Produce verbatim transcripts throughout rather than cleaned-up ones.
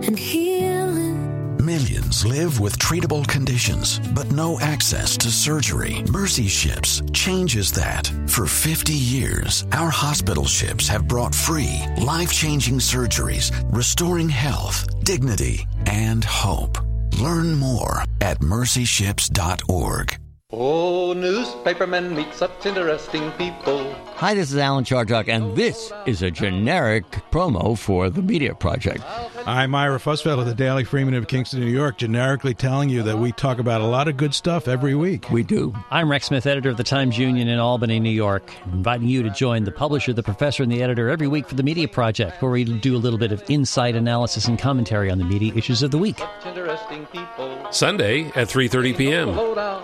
and healing. Millions live with treatable conditions, but no access to surgery. Mercy Ships changes that. For fifty years, our hospital ships have brought free, life-changing surgeries, restoring health, dignity, and hope. Learn more at mercy ships dot org. Oh, newspapermen meet such interesting people. Hi, this is Alan Chardock, and this is a generic promo for the Media Project. I'm Ira Fussfeld of the Daily Freeman of Kingston, New York, generically telling you that we talk about a lot of good stuff every week. We do. I'm Rex Smith, editor of the Times Union in Albany, New York, inviting you to join the publisher, the professor, and the editor every week for the Media Project, where we do a little bit of insight, analysis, and commentary on the media issues of the week. Sunday at three thirty p.m.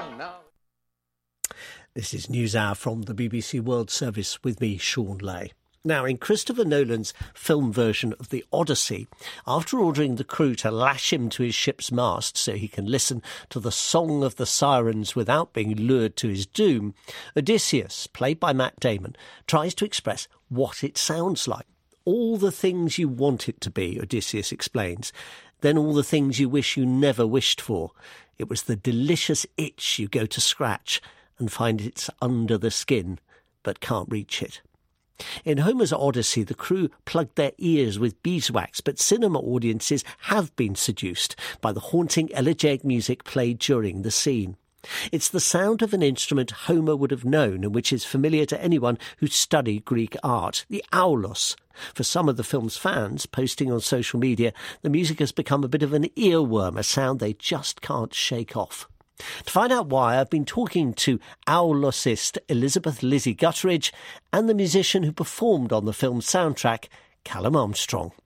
This is NewsHour from the B B C World Service with me, Sean Lay. Now, in Christopher Nolan's film version of The Odyssey, after ordering the crew to lash him to his ship's mast so he can listen to the song of the sirens without being lured to his doom, Odysseus, played by Matt Damon, tries to express what it sounds like. All the things you want it to be, Odysseus explains, then all the things you wish you never wished for. It was the delicious itch you go to scratch and find it's under the skin, but can't reach it. In Homer's Odyssey, the crew plugged their ears with beeswax, but cinema audiences have been seduced by the haunting elegiac music played during the scene. It's the sound of an instrument Homer would have known and which is familiar to anyone who studied Greek art, the aulos. For some of the film's fans, posting on social media, the music has become a bit of an earworm, a sound they just can't shake off. To find out why, I've been talking to aulosist Elizabeth Lizzie Gutteridge and the musician who performed on the film's soundtrack, Callum Armstrong.